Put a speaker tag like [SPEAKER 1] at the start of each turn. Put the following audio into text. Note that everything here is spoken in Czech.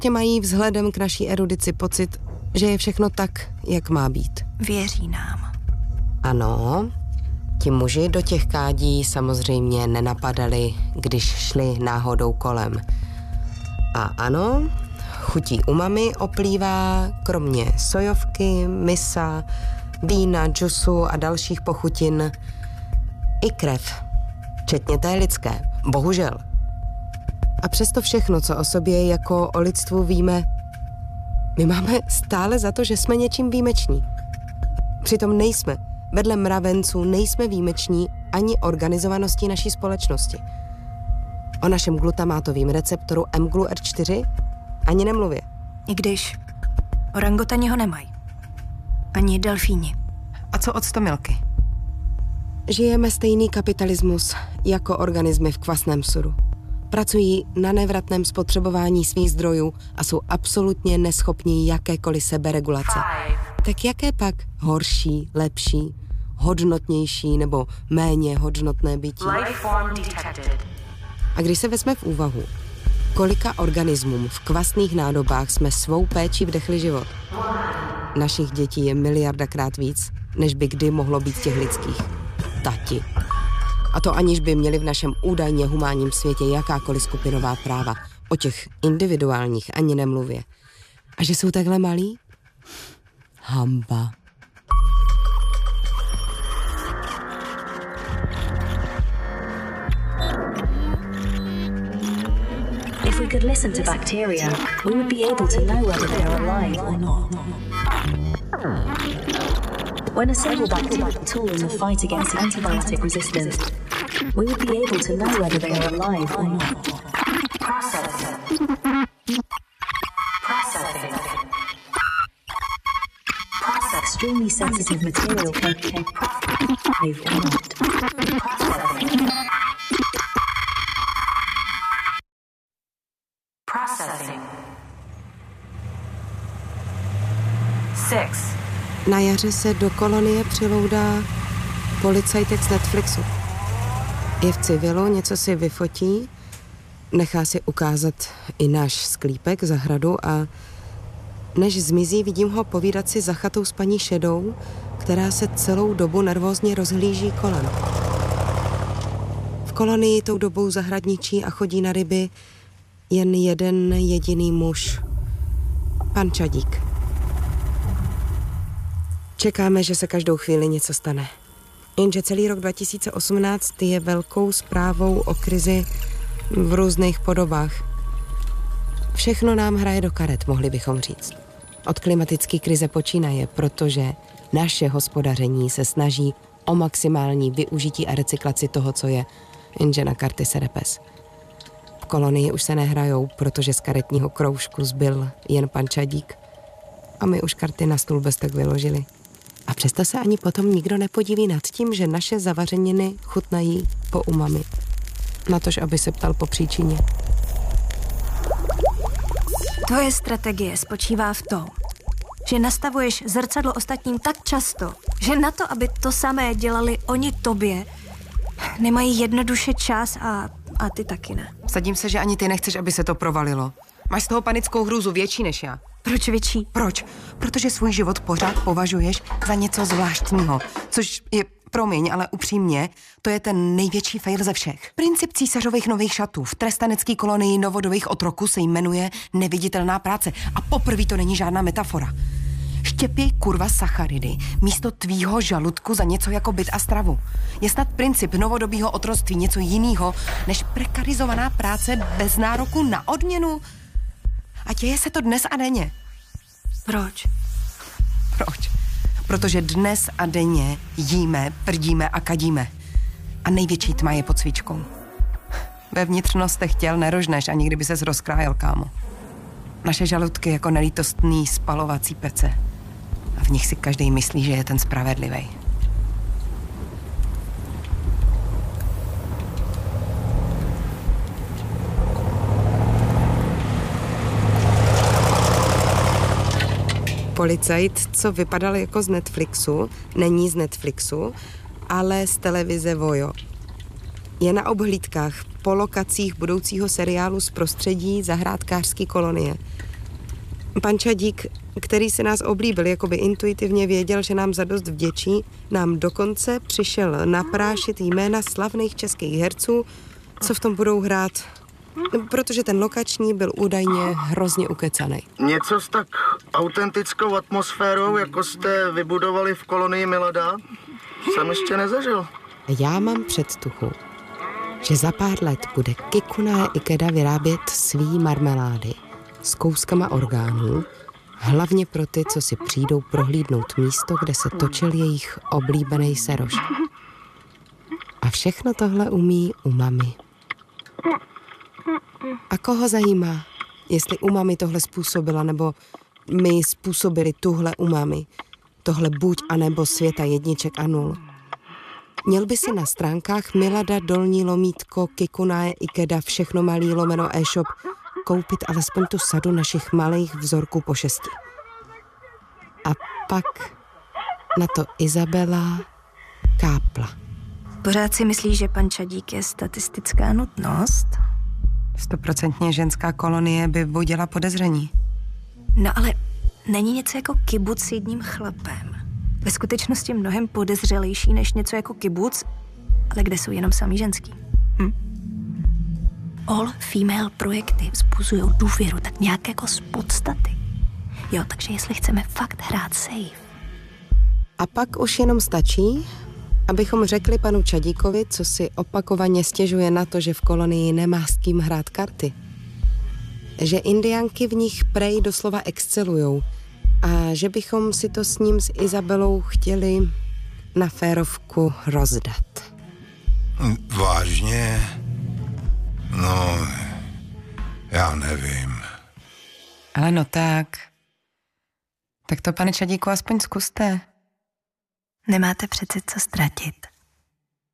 [SPEAKER 1] Prostě mají vzhledem k naší erudici pocit, že je všechno tak, jak má být.
[SPEAKER 2] Věří nám.
[SPEAKER 1] Ano, ti muži do těch kádí samozřejmě nenapadali, když šli náhodou kolem. A ano, chutí umami oplývá kromě sojovky, misa, vína, džusu a dalších pochutin i krev, včetně té lidské, bohužel. A přesto všechno, co o sobě jako o lidstvu víme, my máme stále za to, že jsme něčím výjimeční. Přitom nejsme. Vedle mravenců nejsme výjimeční ani organizovaností naší společnosti. O našem glutamátovém receptoru mGlu-R4 ani nemluvě.
[SPEAKER 2] I když orangutani ho nemají. Ani delfíni.
[SPEAKER 3] A co octomilky?
[SPEAKER 1] Žijeme stejný kapitalismus jako organismy v kvasném sudu. Pracují na nevratném spotřebování svých zdrojů a jsou absolutně neschopní jakékoliv seberegulace. Tak jaké pak horší, lepší, hodnotnější nebo méně hodnotné bytí? A když se vezme v úvahu, kolika organismům v kvasných nádobách jsme svou péčí vdechli život? Našich dětí je miliardakrát víc, než by kdy mohlo být těch lidských. Tati. A to aniž by měli v našem údajně humánním světě jakákoliv skupinová práva. O těch individuálních ani nemluvě. A že jsou takhle malí? Hamba.
[SPEAKER 4] If we could listen to bacteria, we would be able to know whether they are alive or not. When a single bacterial tool in the fight against antibiotic resistance, we would be able to know whether they are alive or not. Processing. Extremely sensitive material can alive or not.
[SPEAKER 5] Processing. 6.
[SPEAKER 1] Na jaře se do kolonie přiloudá policajtek z Netflixu. Je v civilu, něco si vyfotí, nechá si ukázat i náš sklípek, zahradu a než zmizí, vidím ho povídat si za chatou s paní Šedou, která se celou dobu nervózně rozhlíží kolem. V kolonii tou dobou zahradničí a chodí na ryby jen jeden jediný muž. Pan Čadík. Čekáme, že se každou chvíli něco stane. Jenže celý rok 2018 je velkou zprávou o krizi v různých podobách. Všechno nám hraje do karet, mohli bychom říct. Od klimatické krize počínaje, protože naše hospodaření se snaží o maximální využití a recyklaci toho, co je, jenže na karty se repes. V kolonii už se nehrajou, protože z karetního kroužku zbyl jen pan Čadík. A my už karty na stůl bez tak vyložili. A přesto se ani potom nikdo nepodiví nad tím, že naše zavařeniny chutnají po umami. Natož, aby se ptal po příčině.
[SPEAKER 2] Tvoje strategie spočívá v tom, že nastavuješ zrcadlo ostatním tak často, že na to, aby to samé dělali oni tobě, nemají jednoduše čas a ty taky ne.
[SPEAKER 3] Sadím se, že ani ty nechceš, aby se to provalilo. Máš z toho panickou hrůzu větší než já.
[SPEAKER 2] Proč větší?
[SPEAKER 3] Proč? Protože svůj život pořád považuješ za něco zvláštního, což je, promiň, ale upřímně, to je ten největší fail ze všech. Princip císařových nových šatů v trestanecké kolonii novodobých otroků se jmenuje neviditelná práce a poprvé to není žádná metafora. Štěpěj kurva sacharidy místo tvýho žaludku za něco jako byt a stravu. Je snad princip novodobího otroctví něco jiného než prekarizovaná práce bez nároku na odměnu? A děje se to dnes a denně.
[SPEAKER 2] Proč?
[SPEAKER 3] Proč? Protože dnes a denně jíme, prdíme a kadíme. A největší tma je pod svíčkou. Ve vnitřnostech těl nerožneš, ani kdyby ses rozkrájel, kámo. Naše žaludky jako nelítostný spalovací pece. A v nich si každý myslí, že je ten spravedlivý.
[SPEAKER 1] Policajt, co vypadal jako z Netflixu, není z Netflixu, ale z televize Vojo. Je na obhlídkách po lokacích budoucího seriálu z prostředí zahrádkářské kolonie. Pan Čadík, který si nás oblíbil, jakoby intuitivně věděl, že nám zadost vděčí, nám dokonce přišel naprášit jména slavných českých herců, co v tom budou hrát, protože ten lokační byl údajně hrozně ukecanej.
[SPEAKER 5] Něco s tak autentickou atmosférou, jako jste vybudovali v kolonii Milada, jsem ještě nezažil.
[SPEAKER 1] Já mám předstuchu, že za pár let bude Kikunae Ikeda vyrábět svý marmelády s kouskama orgánů, hlavně pro ty, co si přijdou prohlídnout místo, kde se točil jejich oblíbený seroš. A všechno tohle umí umami. A koho zajímá, jestli umami tohle způsobila, nebo my způsobili tuhle umami, tohle buď a nebo světa jedniček a nul. Měl by si na stránkách Milada _ Kikunae Ikeda všechno malý / e-shop koupit alespoň tu sadu našich malých vzorků po 6. A pak na to Izabela kápla.
[SPEAKER 2] Pořád si myslíš, že pan Čadík je statistická nutnost?
[SPEAKER 3] 100% ženská kolonie by budila podezření.
[SPEAKER 2] No ale není něco jako kibuc s jedním chlapem. Ve skutečnosti mnohem podezřelejší než něco jako kibuc, ale kde jsou jenom samý ženský. All female projekty vzbuzují důvěru tak nějak jako z podstaty. Jo, takže jestli chceme fakt hrát safe.
[SPEAKER 1] A pak už jenom stačí, abychom řekli panu Čadíkovi, co si opakovaně stěžuje na to, že v kolonii nemá s kým hrát karty. Že indiánky v nich prej doslova excelujou a že bychom si to s ním s Izabelou chtěli na férovku rozdat.
[SPEAKER 6] Vážně? No, já nevím.
[SPEAKER 3] Ale no tak. Tak to, pane Čadíku, aspoň zkuste.
[SPEAKER 2] Nemáte přeci co ztratit.